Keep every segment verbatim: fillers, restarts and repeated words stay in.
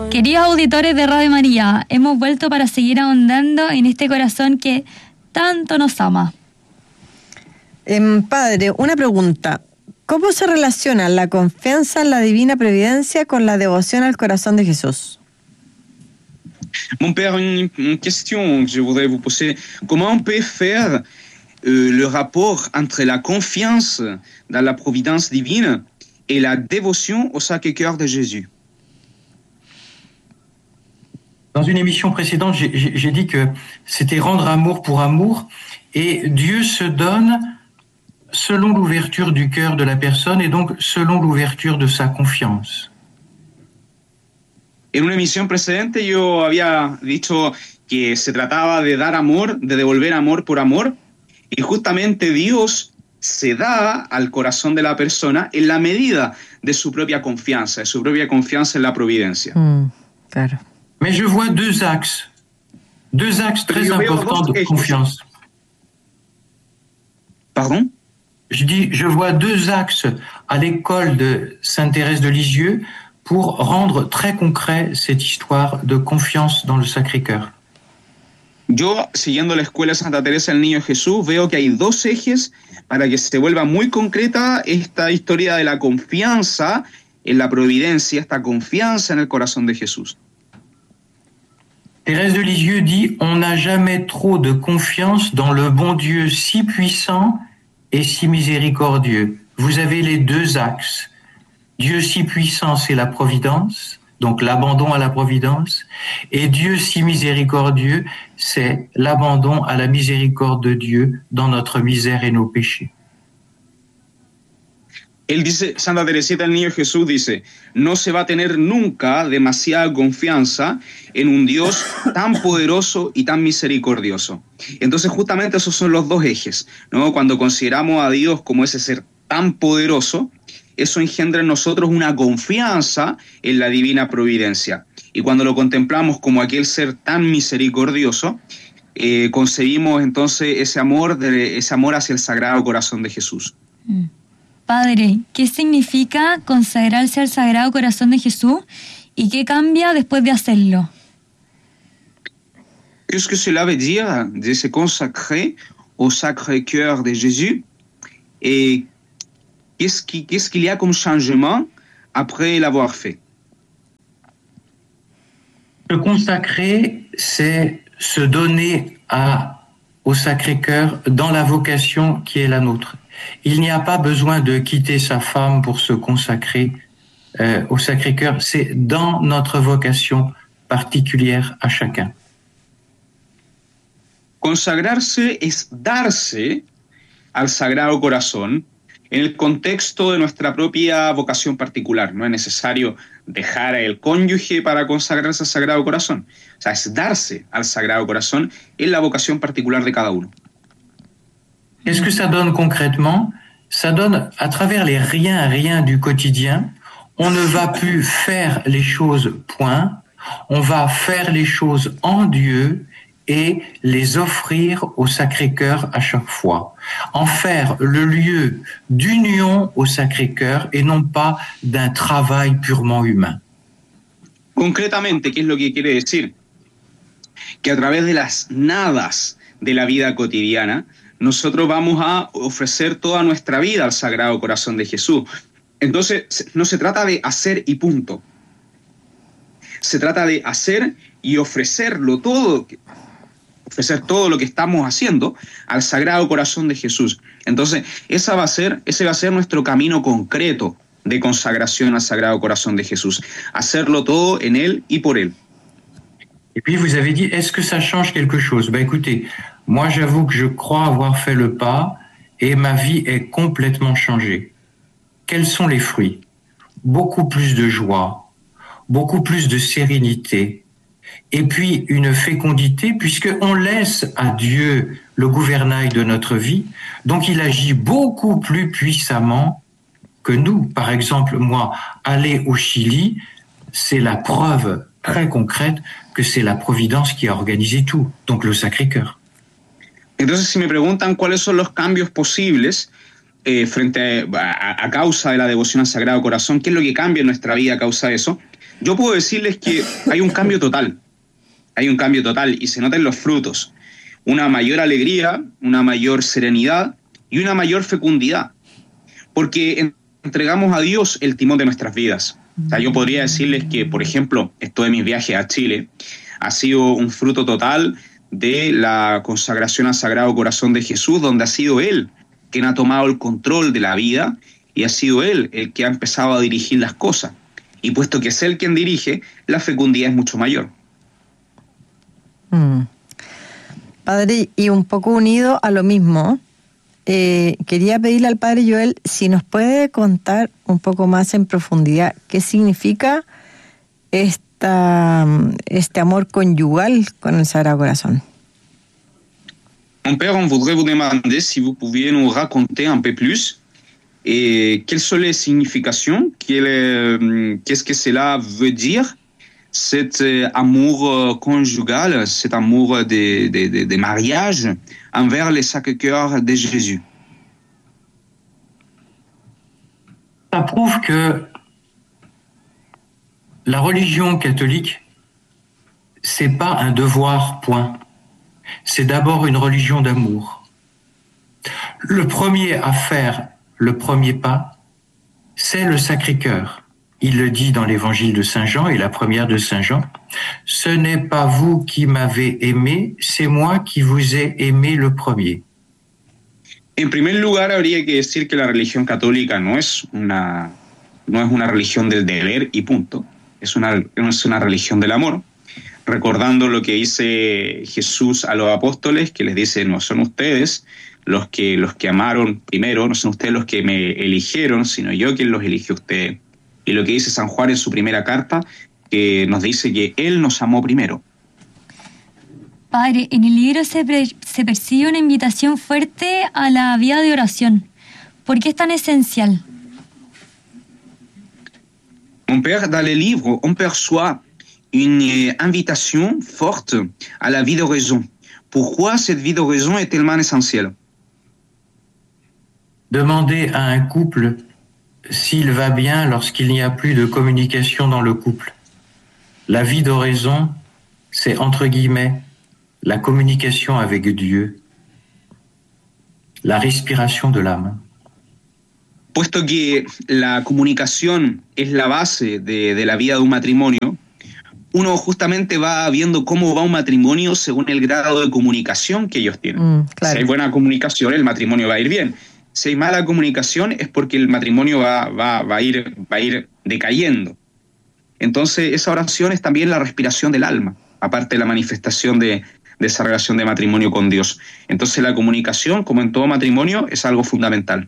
Queridos auditores de Radio María, hemos vuelto para seguir ahondando en este corazón que tanto nos ama. Eh, padre, una pregunta. ¿Cómo se relaciona la confianza en la divina providencia con la devoción al corazón de Jesús? Mon père, une, une question que je voudrais vous poser. Comment on peut faire euh, le rapport entre la confiance dans la providence divine et la dévotion au Sacré-Cœur de Jésus? Dans une émission précédente, j'ai, j'ai dit que c'était rendre amour pour amour, et Dieu se donne selon l'ouverture du cœur de la personne et donc selon l'ouverture de sa confiance. En una emisión precedente yo había dicho que se trataba de dar amor, de devolver amor por amor, y justamente Dios se da al corazón de la persona en la medida de su propia confianza, de su propia confianza en la providencia. Mm, claro. Mais je vois deux axes, deux axes très importants de confiance. Pardon? Je dis, je vois deux axes à l'école de Sainte Thérèse de Lisieux pour rendre très concret cette histoire de confiance dans le Sacré-Cœur. Yo, siguiendo la escuela Santa Teresa del Niño Jesús, veo que hay dos ejes para que se vuelva muy concreta esta historia de la confianza en la providencia, esta confianza en el corazón de Jesús. Thérèse de Lisieux dit « On n'a jamais trop de confiance dans le bon Dieu si puissant et si miséricordieux. » Vous avez les deux axes. Dieu si puissant, c'est la providence, donc l'abandon à la providence, et Dieu si miséricordieux, c'est l'abandon à la miséricorde de Dieu dans notre misère et nos péchés. Él dice, Santa Teresita del Niño Jesús dice, no se va a tener nunca demasiada confianza en un Dios tan poderoso y tan misericordioso. Entonces justamente esos son los dos ejes, ¿no? Cuando consideramos a Dios como ese ser tan poderoso, eso engendra en nosotros una confianza en la divina providencia. Y cuando lo contemplamos como aquel ser tan misericordioso, eh, concebimos entonces ese amor, de, ese amor hacia el Sagrado Corazón de Jesús. Mm. Padre, ¿qué significa consagrarse al Sagrado Corazón de Jesús y qué cambia después de hacerlo? Qu'est-ce que cela veut dire de se consacrer au Sacré-Cœur de Jésus et qu'est-ce, qui, qu'est-ce qu'il y a comme changement après l'avoir fait? Se consacrer, c'est se donner à, au Sacré-Cœur dans la vocation qui est la nôtre. Il n'y a pas besoin de quitter sa femme pour se consacrer euh, au Sacré-Cœur. C'est dans notre vocation particulière à chacun. Consagrarse es darse al Sagrado Corazón en el contexto de nuestra propia vocación particular. No es necesario dejar el cónyuge para consagrarse al Sagrado Corazón. O sea, es darse al Sagrado Corazón en la vocación particular de cada uno. Qu'est-ce que ça donne concrètement? Ça donne, à travers les rien-rien du quotidien, on ne va plus faire les choses point, on va faire les choses en Dieu et les offrir au Sacré-Cœur à chaque fois. En faire le lieu d'union au Sacré-Cœur et non pas d'un travail purement humain. Concretamente, ¿qué es lo que quiere decir? Que a través de las nadas de la vida cotidiana, nosotros vamos a ofrecer toda nuestra vida al Sagrado Corazón de Jesús. Entonces, no se trata de hacer y punto. Se trata de hacer y ofrecerlo todo, ofrecer todo lo que estamos haciendo al Sagrado Corazón de Jesús. Entonces, esa va a ser, ese va a ser nuestro camino concreto de consagración al Sagrado Corazón de Jesús. Hacerlo todo en Él y por Él. Et puis vous avez dit, est-ce que ça change quelque chose? Ben écoutez, moi j'avoue que je crois avoir fait le pas et ma vie est complètement changée. Quels sont les fruits? Beaucoup plus de joie, beaucoup plus de sérénité, et puis une fécondité puisqu'on laisse à Dieu le gouvernail de notre vie, donc il agit beaucoup plus puissamment que nous. Par exemple, moi, aller au Chili, c'est la preuve très concrète que c'est la Providence qui a organisé tout, donc le Sacré-Cœur. Entonces, si me preguntan cuáles son los cambios posibles eh, frente a, a, a causa de la devoción al Sagrado Corazón, ¿qué es lo que cambia en nuestra vida a causa de eso? Yo puedo decirles que hay un cambio total, hay un cambio total y se notan los frutos. Una mayor alegría, una mayor serenidad y una mayor fecundidad. Porque entregamos a Dios el timón de nuestras vidas. O sea, yo podría decirles que, por ejemplo, esto de mis viajes a Chile ha sido un fruto total de la consagración al Sagrado Corazón de Jesús, donde ha sido Él quien ha tomado el control de la vida y ha sido Él el que ha empezado a dirigir las cosas. Y puesto que es Él quien dirige, la fecundidad es mucho mayor. Mm. Padre, y un poco unido a lo mismo, eh, quería pedirle al Padre Joel si nos puede contar un poco más en profundidad qué significa esta, este amor conyugal con el Sagrado Corazón. Mon père, on voudrait vous demander si vous pouviez nous raconter un peu plus et quelles sont les significations, qu'est-ce que cela veut dire, cet amour conjugal, cet amour de, de, de, de mariage envers le Sacré-Cœur de Jésus. Ça prouve que la religion catholique, c'est pas un devoir, point. C'est d'abord une religion d'amour. Le premier à faire le premier pas, c'est le Sacré-Cœur. Il le dit dans l'évangile de Saint Jean et la première de Saint Jean. Ce n'est pas vous qui m'avez aimé, c'est moi qui vous ai aimé le premier. En primer lugar, habría que decir que la religión católica no es una, no es una religión del deber y punto. Es una, es una religión del amor. Recordando lo que dice Jesús a los apóstoles, que les dice, no son ustedes los que, los que amaron primero, no son ustedes los que me eligieron, sino yo quien los eligió a ustedes. Y lo que dice San Juan en su primera carta, que nos dice que Él nos amó primero. Padre, en el libro se, pre- se percibe una invitación fuerte a la vida de oración. ¿Por qué es tan esencial? Mon père, dans le livre, on perçoit une invitation forte à la vie d'oraison. Pourquoi cette vie d'oraison est tellement essentielle? Demandez à un couple s'il va bien lorsqu'il n'y a plus de communication dans le couple. La vie d'oraison, c'est entre guillemets la communication avec Dieu, la respiration de l'âme. Puesto que la comunicación es la base de, de la vida de un matrimonio, uno justamente va viendo cómo va un matrimonio según el grado de comunicación que ellos tienen. Mm, claro. Si hay buena comunicación, el matrimonio va a ir bien. Si hay mala comunicación, es porque el matrimonio va, va, va, a, ir, va a ir decayendo. Entonces, esa oración es también la respiración del alma, aparte de la manifestación de, de esa relación de matrimonio con Dios. Entonces, la comunicación, como en todo matrimonio, es algo fundamental.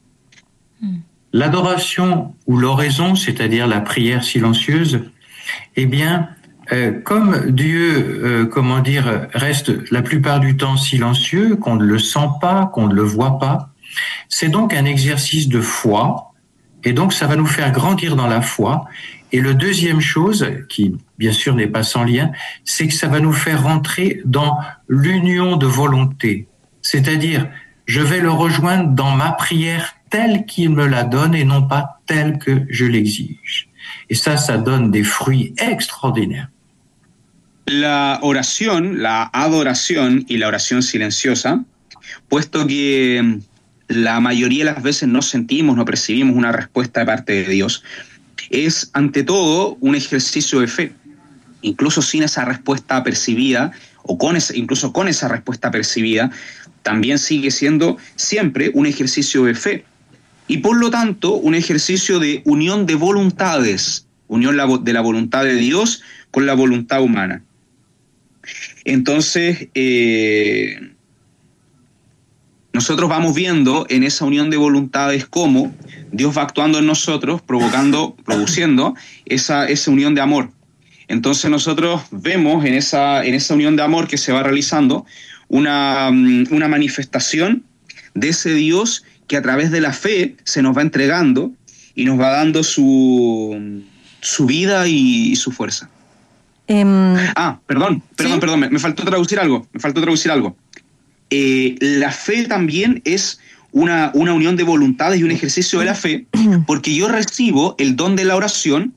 L'adoration ou l'oraison, c'est-à-dire la prière silencieuse, eh bien, euh, comme Dieu, euh, comment dire, reste la plupart du temps silencieux, qu'on ne le sent pas, qu'on ne le voit pas, c'est donc un exercice de foi, et donc ça va nous faire grandir dans la foi. Et le deuxième chose, qui bien sûr n'est pas sans lien, c'est que ça va nous faire rentrer dans l'union de volonté. C'est-à-dire, je vais le rejoindre dans ma prière telle qu'il me la donne et non pas telle que je l'exige. Et ça, ça donne des fruits extraordinaires. La oración, la adoración y la oración silenciosa, puesto que la mayoría de las veces no sentimos, no percibimos una respuesta de parte de Dios, es ante todo un ejercicio de fe. Incluso sin esa respuesta percibida, o con esa, incluso con esa respuesta percibida, también sigue siendo siempre un ejercicio de fe. Y por lo tanto, un ejercicio de unión de voluntades, unión de la voluntad de Dios con la voluntad humana. Entonces, eh, nosotros vamos viendo en esa unión de voluntades cómo Dios va actuando en nosotros, provocando, produciendo esa, esa unión de amor. Entonces nosotros vemos en esa, en esa unión de amor que se va realizando una, una manifestación de ese Dios que a través de la fe se nos va entregando y nos va dando su, su vida y, y su fuerza. Um, ah, perdón, perdón, ¿sí? perdón, me, me faltó traducir algo, me faltó traducir algo. Eh, la fe también es una, una unión de voluntades y un ejercicio de la fe, porque yo recibo el don de la oración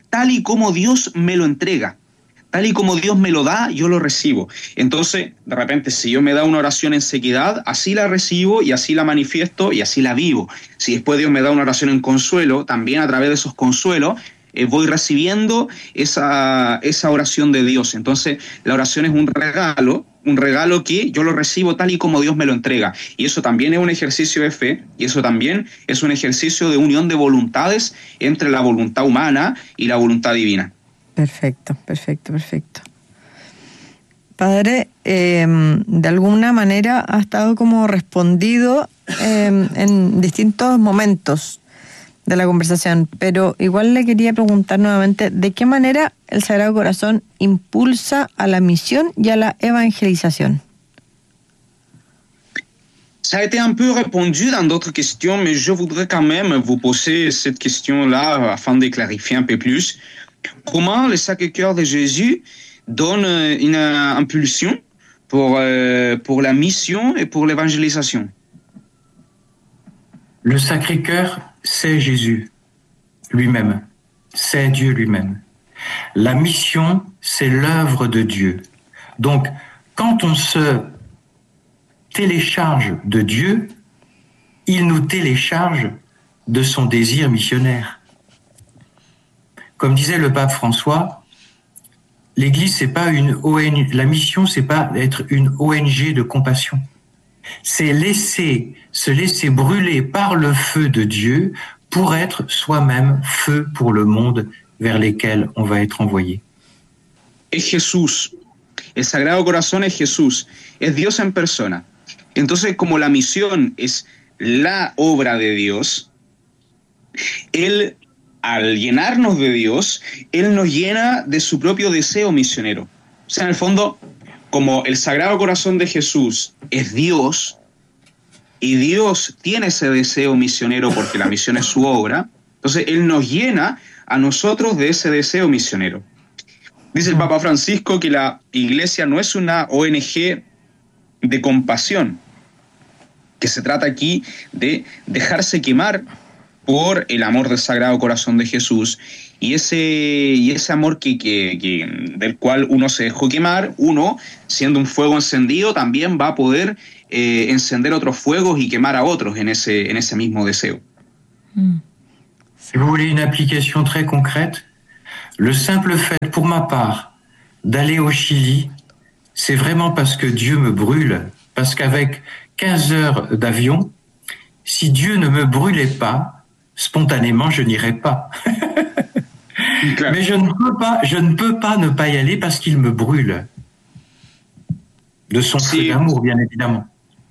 tal y como Dios me lo entrega. Tal y como Dios me lo da, yo lo recibo. Entonces, de repente, si Dios me da una oración en sequedad, así la recibo y así la manifiesto y así la vivo. Si después Dios me da una oración en consuelo, también a través de esos consuelos, eh, voy recibiendo esa, esa oración de Dios. Entonces, la oración es un regalo, un regalo que yo lo recibo tal y como Dios me lo entrega. Y eso también es un ejercicio de fe, y eso también es un ejercicio de unión de voluntades entre la voluntad humana y la voluntad divina. Perfecto, perfecto, perfecto. Padre, eh, de alguna manera ha estado como respondido eh, en distintos momentos de la conversación, pero igual le quería preguntar nuevamente, ¿de qué manera el Sagrado Corazón impulsa a la misión y a la evangelización? Ça a été un peu répondu dans d'autres questions, mais je voudrais quand même vous poser cette question-là afin de clarifier un peu plus. Comment le Sacré-Cœur de Jésus donne une impulsion pour, euh, pour la mission et pour l'évangélisation? Le Sacré-Cœur, c'est Jésus lui-même, c'est Dieu lui-même. La mission, c'est l'œuvre de Dieu. Donc, quand on se télécharge de Dieu, il nous télécharge de son désir missionnaire. Comme disait le pape François, l'Église, c'est pas une O N G, la mission, c'est pas être une O N G de compassion. C'est laisser, se laisser brûler par le feu de Dieu pour être soi-même feu pour le monde vers lesquels on va être envoyé. Es Jesús. El Sagrado Corazón es Jesús. Es Dios en persona. Entonces, como la misión es la obra de Dios, Él, al llenarnos de Dios, Él nos llena de su propio deseo misionero. O sea, en el fondo, como el Sagrado Corazón de Jesús es Dios, y Dios tiene ese deseo misionero porque la misión es su obra, entonces Él nos llena a nosotros de ese deseo misionero. Dice el Papa Francisco que la Iglesia no es una O N G de compasión, que se trata aquí de dejarse quemar por el amor del Sagrado Corazón de Jesús, y ese, y ese amor que, que, que, del cual uno se dejó quemar, uno, siendo un fuego encendido, también va a poder eh, encender otros fuegos y quemar a otros en ese, en ese mismo deseo. Mm. Si vous voulez une application très concrète, le simple fait pour ma part d'aller au Chili, c'est vraiment parce que Dieu me brûle, parce qu'avec quinze heures d'avion, si Dieu ne me brûlait pas, spontanément, je n'irai pas. Mais je ne peux pas, je ne peux pas ne pas y aller parce qu'il me brûle. De son feu d'amour, bien évidemment.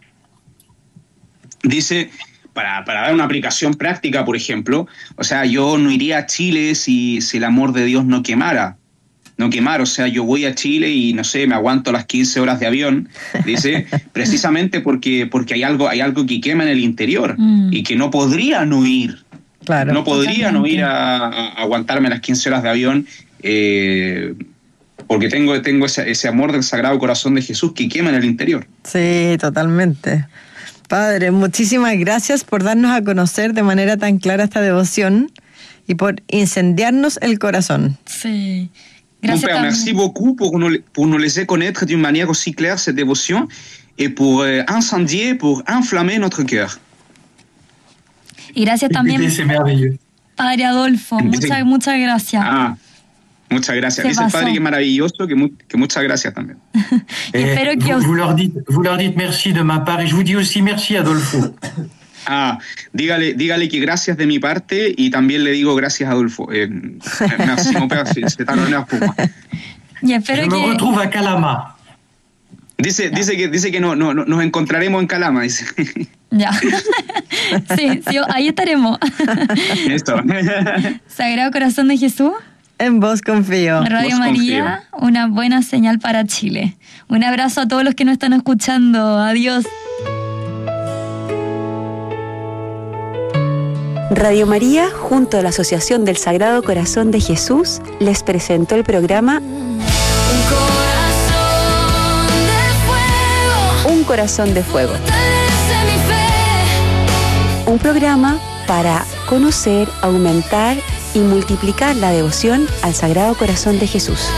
Dice, para, para dar una aplicación práctica, por ejemplo, o sea, yo no iría a Chile si, si el amor de Dios no quemara. No quemar, o sea, yo voy a Chile y, no sé, me aguanto las quince horas de avión, dice, precisamente porque, porque hay algo, hay algo que quema en el interior mm. y que no podría no ir. Claro, no podría totalmente. no ir a, a aguantarme las quince horas de avión eh, porque tengo, tengo ese, ese amor del Sagrado Corazón de Jesús que quema en el interior. Sí, totalmente. Padre, muchísimas gracias por darnos a conocer de manera tan clara esta devoción y por incendiarnos el corazón. Sí. Mon Père, merci beaucoup pour nous, pour nous laisser connaître d'une manière aussi claire cette dévotion et pour euh, incendier, pour inflammer notre cœur. Y gracias también, Padre Adolfo. Muchas, muchas gracias. Ah, muchas gracias. Dice el Padre que es maravilloso, que, mu que muchas gracias también. Et espero que vous, vous, leur dites, vous leur dites merci de ma part et je vous dis aussi merci, Adolfo. Ah, dígale, dígale que gracias de mi parte y también le digo gracias, Adolfo. Eh, merci, mon père, c'est un honneur pour moi. Y espero Je que... me retrouve à Calama. Dice, dice que, dice que no, no, no, nos encontraremos en Calama, dice. Ya. Sí, sí, ahí estaremos. Esto. Sagrado Corazón de Jesús. En vos confío. Radio vos María, confío. Una buena señal para Chile. Un abrazo a todos los que nos están escuchando. Adiós. Radio María, junto a la Asociación del Sagrado Corazón de Jesús, les presentó el programa Un corazón de fuego. Un corazón de fuego. Un programa para conocer, aumentar y multiplicar la devoción al Sagrado Corazón de Jesús.